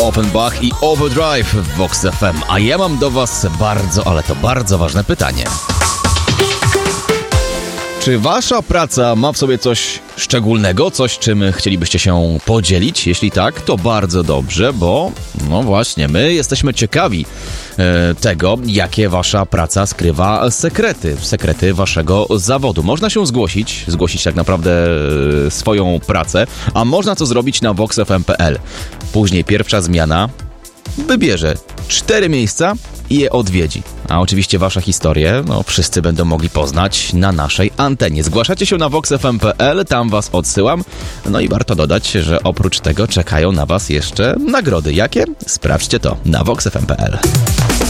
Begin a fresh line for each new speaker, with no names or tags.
Offenbach i Overdrive w Vox FM. A ja mam do was bardzo, ale to bardzo ważne pytanie. Czy wasza praca ma w sobie coś szczególnego, coś czym chcielibyście się podzielić? Jeśli tak, to bardzo dobrze, bo no właśnie, my jesteśmy ciekawi tego, jakie wasza praca skrywa sekrety waszego zawodu. Można się zgłosić tak naprawdę swoją pracę, a można to zrobić na voxfm.pl. Później pierwsza zmiana wybierze 4 miejsca i je odwiedzi. A oczywiście wasza historię, wszyscy będą mogli poznać na naszej antenie. Zgłaszacie się na voxfm.pl, tam was odsyłam. No i warto dodać, że oprócz tego czekają na was jeszcze nagrody. Jakie? Sprawdźcie to na voxfm.pl.